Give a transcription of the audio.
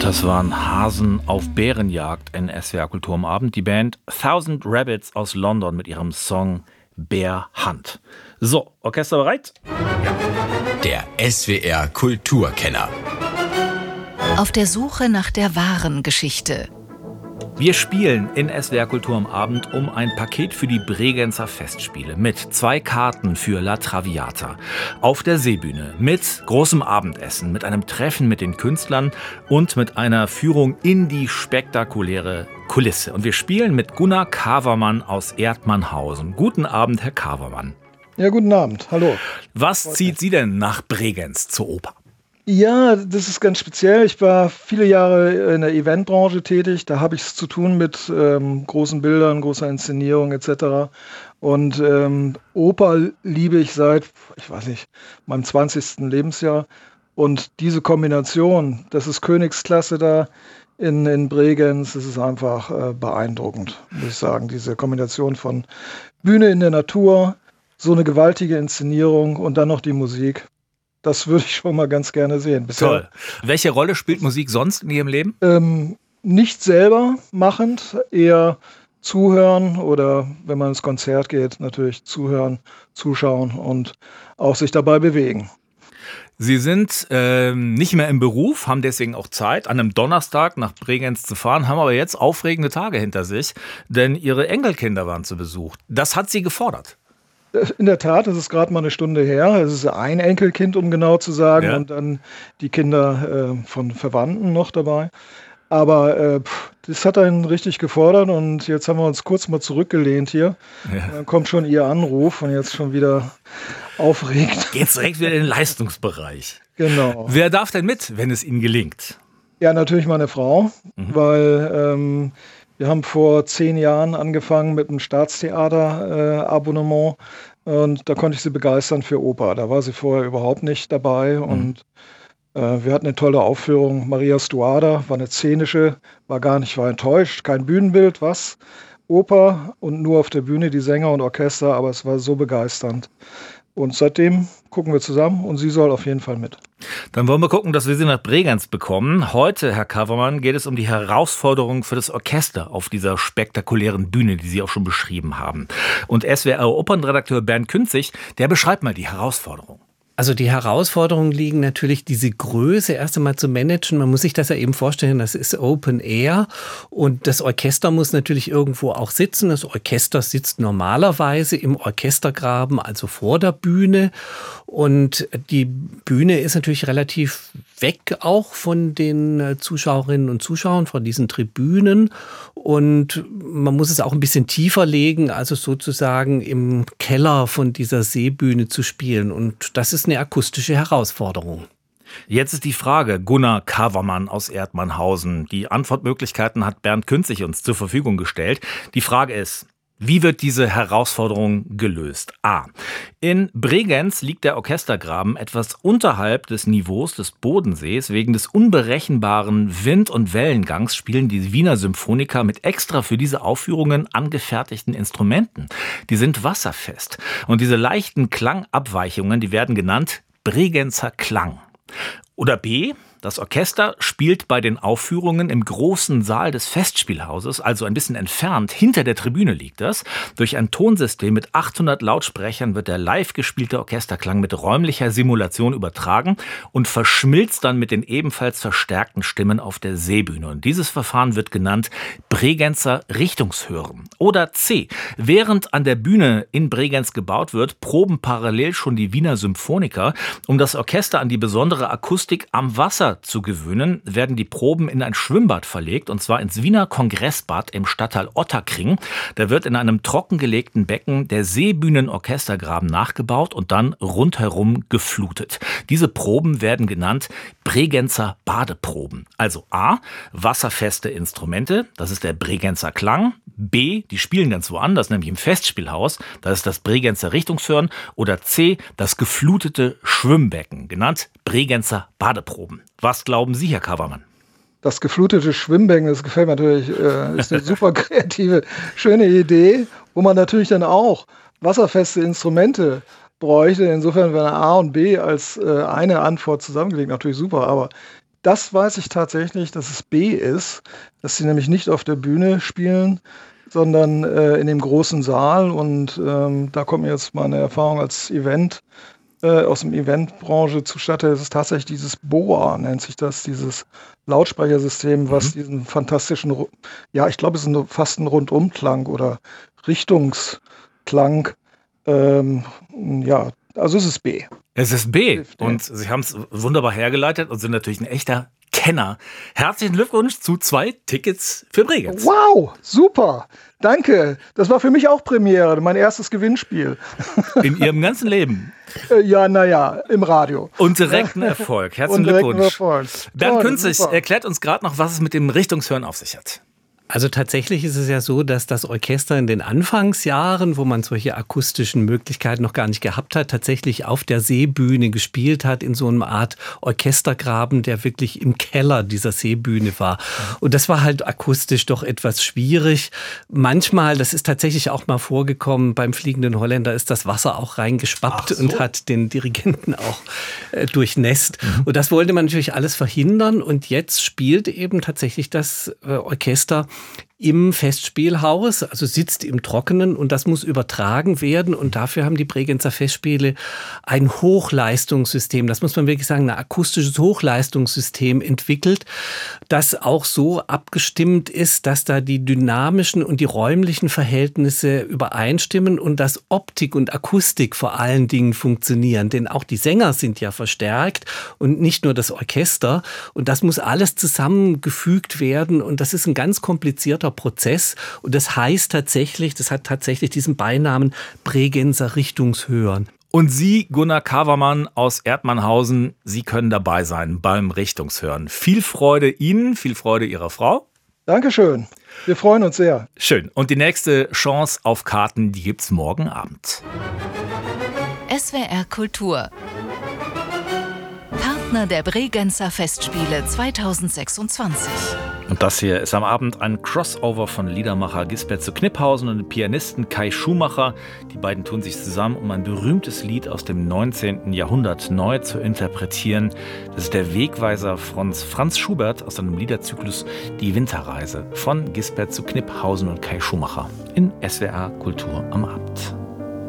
Das waren Hasen auf Bärenjagd in SWR Kultur am Abend. Die Band Thousand Rabbits aus London mit ihrem Song Bear Hunt. So, Orchester bereit? Der SWR Kulturkenner. Auf der Suche nach der wahren Geschichte. Wir spielen in SWR Kultur am Abend um ein Paket für die Bregenzer Festspiele mit 2 Karten für La Traviata auf der Seebühne, mit großem Abendessen, mit einem Treffen mit den Künstlern und mit einer Führung in die spektakuläre Kulisse. Und wir spielen mit Gunnar Kavermann aus Erdmannhausen. Guten Abend, Herr Kavermann. Ja, guten Abend. Hallo. Was zieht Sie denn nach Bregenz zur Oper? Ja, das ist ganz speziell. Ich war viele Jahre in der Eventbranche tätig. Da habe ich es zu tun mit großen Bildern, großer Inszenierung etc. Und Oper liebe ich seit, ich weiß nicht, meinem 20. Lebensjahr. Und diese Kombination, das ist Königsklasse da in Bregenz, das ist einfach beeindruckend, muss ich sagen. Diese Kombination von Bühne in der Natur, so eine gewaltige Inszenierung und dann noch die Musik. Das würde ich schon mal ganz gerne sehen. Toll. Welche Rolle spielt Musik sonst in Ihrem Leben? Nicht selber machend, eher zuhören oder wenn man ins Konzert geht, natürlich zuhören, zuschauen und auch sich dabei bewegen. Sie sind nicht mehr im Beruf, haben deswegen auch Zeit, an einem Donnerstag nach Bregenz zu fahren, haben aber jetzt aufregende Tage hinter sich, denn Ihre Enkelkinder waren zu Besuch. Das hat Sie gefordert. In der Tat, das ist gerade mal eine Stunde her. Es ist ein Enkelkind, um genau zu sagen, und dann die Kinder von Verwandten noch dabei. Aber das hat einen richtig gefordert und jetzt haben wir uns kurz mal zurückgelehnt hier. Ja. Dann kommt schon Ihr Anruf und jetzt schon wieder aufregend. Geht's direkt wieder in den Leistungsbereich. Genau. Wer darf denn mit, wenn es Ihnen gelingt? Ja, natürlich meine Frau, weil wir haben vor 10 Jahren angefangen mit einem Staatstheater-Abonnement und da konnte ich sie begeistern für Oper. Da war sie vorher überhaupt nicht dabei und wir hatten eine tolle Aufführung. Maria Stuarda war eine szenische, war enttäuscht, kein Bühnenbild, was? Oper und nur auf der Bühne die Sänger und Orchester, aber es war so begeisternd. Und seitdem gucken wir zusammen und sie soll auf jeden Fall mit. Dann wollen wir gucken, dass wir sie nach Bregenz bekommen. Heute, Herr Kavermann, geht es um die Herausforderung für das Orchester auf dieser spektakulären Bühne, die Sie auch schon beschrieben haben. Und SWR-Opernredakteur Bernd Künzig, der beschreibt mal die Herausforderung. Also die Herausforderungen liegen natürlich, diese Größe erst einmal zu managen. Man muss sich das ja eben vorstellen, das ist Open Air und das Orchester muss natürlich irgendwo auch sitzen. Das Orchester sitzt normalerweise im Orchestergraben, also vor der Bühne. Und die Bühne ist natürlich relativ weg auch von den Zuschauerinnen und Zuschauern, von diesen Tribünen. Und man muss es auch ein bisschen tiefer legen, also sozusagen im Keller von dieser Seebühne zu spielen. Und das ist eine akustische Herausforderung. Jetzt ist die Frage, Gunnar Kavermann aus Erdmannhausen. Die Antwortmöglichkeiten hat Bernd Künzig uns zur Verfügung gestellt. Die Frage ist, wie wird diese Herausforderung gelöst? A. In Bregenz liegt der Orchestergraben etwas unterhalb des Niveaus des Bodensees. Wegen des unberechenbaren Wind- und Wellengangs spielen die Wiener Symphoniker mit extra für diese Aufführungen angefertigten Instrumenten. Die sind wasserfest. Und diese leichten Klangabweichungen, die werden genannt Bregenzer Klang. Oder B. Das Orchester spielt bei den Aufführungen im großen Saal des Festspielhauses, also ein bisschen entfernt, hinter der Tribüne liegt das. Durch ein Tonsystem mit 800 Lautsprechern wird der live gespielte Orchesterklang mit räumlicher Simulation übertragen und verschmilzt dann mit den ebenfalls verstärkten Stimmen auf der Seebühne. Und dieses Verfahren wird genannt Bregenzer Richtungshören. Oder C. Während an der Bühne in Bregenz gebaut wird, proben parallel schon die Wiener Symphoniker. Um das Orchester an die besondere Akustik am Wasser zu gewöhnen, werden die Proben in ein Schwimmbad verlegt, und zwar ins Wiener Kongressbad im Stadtteil Ottakring. Da wird in einem trockengelegten Becken der Seebühnenorchestergraben nachgebaut und dann rundherum geflutet. Diese Proben werden genannt Bregenzer Badeproben. Also A, wasserfeste Instrumente, das ist der Bregenzer Klang. B, die spielen ganz woanders, nämlich im Festspielhaus, das ist das Bregenzer Richtungshören. Oder C, das geflutete Schwimmbecken, genannt Bregenzer Badeproben. Was glauben Sie, Herr Kavermann? Das geflutete Schwimmbecken, das gefällt mir natürlich, ist eine super kreative, schöne Idee, wo man natürlich dann auch wasserfeste Instrumente bräuchte. Insofern wäre A und B als eine Antwort zusammengelegt natürlich super, aber Das weiß ich tatsächlich, dass es B ist, dass sie nämlich nicht auf der Bühne spielen, sondern in dem großen Saal. Und da kommt mir jetzt meine Erfahrung als aus dem Eventbranche zustatte. Es ist tatsächlich dieses BOA, nennt sich das, dieses Lautsprechersystem, was diesen fantastischen, ich glaube, es ist fast ein Rundumklang oder Richtungsklang. Also es ist B. Es ist B. Und Sie haben es wunderbar hergeleitet und sind natürlich ein echter Kenner. Herzlichen Glückwunsch zu 2 Tickets für Bregenz. Wow, super. Danke. Das war für mich auch Premiere, mein erstes Gewinnspiel. In Ihrem ganzen Leben. Im Radio. Und direkten Erfolg. Herzlichen Glückwunsch. Bernd Künzig erklärt uns gerade noch, was es mit dem Richtungshören auf sich hat. Also tatsächlich ist es ja so, dass das Orchester in den Anfangsjahren, wo man solche akustischen Möglichkeiten noch gar nicht gehabt hat, tatsächlich auf der Seebühne gespielt hat, in so einer Art Orchestergraben, der wirklich im Keller dieser Seebühne war. Und das war halt akustisch doch etwas schwierig. Manchmal, das ist tatsächlich auch mal vorgekommen, beim Fliegenden Holländer ist das Wasser auch reingeschwappt und hat den Dirigenten auch durchnässt. Und das wollte man natürlich alles verhindern. Und jetzt spielt eben tatsächlich das Orchester im Festspielhaus, also sitzt im Trockenen und das muss übertragen werden und dafür haben die Bregenzer Festspiele ein Hochleistungssystem, das muss man wirklich sagen, ein akustisches Hochleistungssystem entwickelt, das auch so abgestimmt ist, dass da die dynamischen und die räumlichen Verhältnisse übereinstimmen und dass Optik und Akustik vor allen Dingen funktionieren, denn auch die Sänger sind ja verstärkt und nicht nur das Orchester und das muss alles zusammengefügt werden und das ist ein ganz komplizierter Prozess und das heißt tatsächlich, das hat tatsächlich diesen Beinamen Bregenzer Richtungshören. Und Sie, Gunnar Kavermann aus Erdmannhausen, Sie können dabei sein beim Richtungshören. Viel Freude Ihnen, viel Freude Ihrer Frau. Dankeschön. Wir freuen uns sehr. Schön. Und die nächste Chance auf Karten, die gibt's morgen Abend. SWR Kultur. Partner der Bregenzer Festspiele 2026. Und das hier ist am Abend ein Crossover von Liedermacher Gisbert zu Kniphausen und dem Pianisten Kai Schumacher. Die beiden tun sich zusammen, um ein berühmtes Lied aus dem 19. Jahrhundert neu zu interpretieren. Das ist der Wegweiser von Franz Schubert aus seinem Liederzyklus Die Winterreise von Gisbert zu Kniphausen und Kai Schumacher in SWR Kultur am Abend.